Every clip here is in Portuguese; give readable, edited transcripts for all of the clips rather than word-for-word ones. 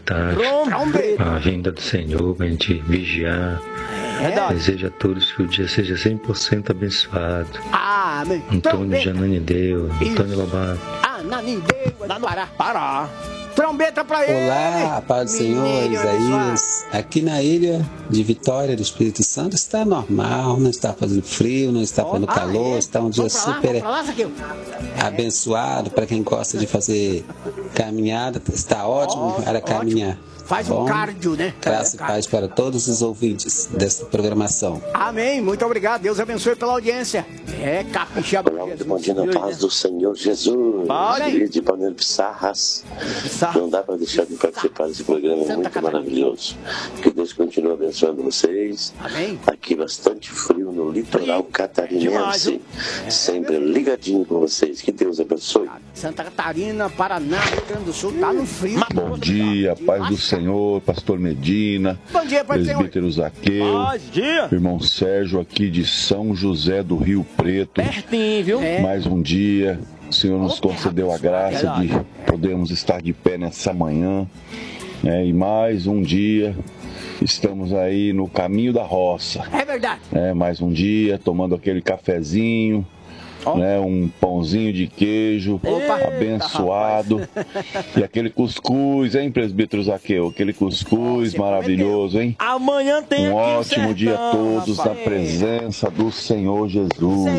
tarde. A vinda do Senhor, pra gente vigiar. Desejo a todos que o dia seja 100% abençoado. Amém. Antônio Jananideu, Antônio Lobato. Ananideu, Pará. Trombeta pra ele. Olá, paz do Senhor, Isaías. Aqui na ilha de Vitória do Espírito Santo está normal, não está fazendo frio, não está fazendo calor, está um dia super abençoado para quem gosta de fazer caminhada, está ótimo para caminhar. Faz um cardio, né? Graça e paz para todos os ouvintes desta programação. Amém, muito obrigado, Deus abençoe pela audiência. Capixaba. Bom dia na paz do Senhor Jesus. De Panelo Pissarras. Não dá para deixar de participar desse programa muito maravilhoso. Que Deus continue abençoando vocês. Amém. Aqui bastante frio no litoral catarinense. Sempre ligadinho com vocês. Que Deus abençoe. Santa Catarina, Paraná, Rio Grande do Sul, tá no frio. Bom dia, paz do Senhor, pastor Medina, bom dia, presbítero Zaqueu, irmão Sérgio aqui de São José do Rio Preto. Pertinho, viu? Mais um dia, o Senhor nos concedeu a graça de podermos estar de pé nessa manhã, né? E mais um dia estamos aí no caminho da roça. É verdade. Mais um dia tomando aquele cafezinho, né, um pãozinho de queijo abençoado. E aquele cuscuz, hein, presbítero Zaqueu? Aquele cuscuz maravilhoso, hein? Amanhã tem um ótimo dia a todos na presença do Senhor Jesus.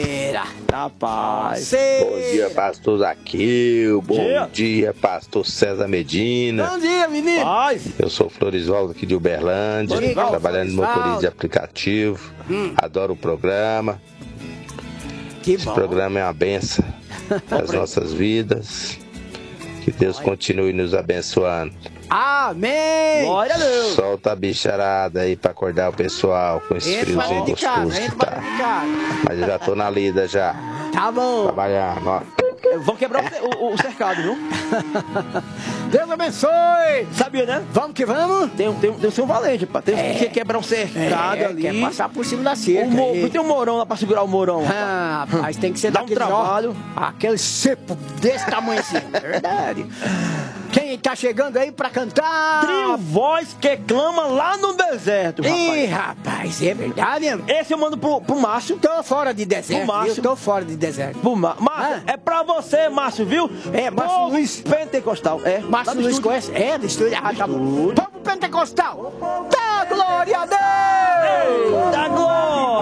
Rapaz. Bom dia, pastor Zaqueu. Bom dia, pastor César Medina. Bom dia, menino. Eu sou o Florisvaldo aqui de Uberlândia, trabalhando de motorista de aplicativo. Adoro o programa. Esse programa é uma benção nas nossas vidas. Que Deus continue nos abençoando. Amém! Glória a Deus! Solta a bicharada aí pra acordar o pessoal com esse friozinho gostoso que tá. Mas eu já tô na lida já. Tá bom. Trabalhando, ó. Vão quebrar o cercado, viu? Deus abençoe! Sabia, né? Vamos que vamos? Tem um São Valente, pá. Tem que quebrar um cercado ali. Quer passar por cima da cerca. Tem um morão lá pra segurar o morão. Rapaz, tem que ser dá um trabalho. Aquele cepo desse tamanho assim. Verdade. Quem tá chegando aí pra cantar? Trio Voz que clama lá no deserto, rapaz. Ih, rapaz, é verdade, mesmo? Esse eu mando pro Márcio. Tô fora de deserto. Márcio. Eu tô fora de deserto. Márcio, é pra você, Márcio, viu? Márcio Luiz. Pentecostal. Márcio Luiz conhece? Do estúdio. Tá bom. Povo pentecostal. Dá glória a Deus! Dá glória!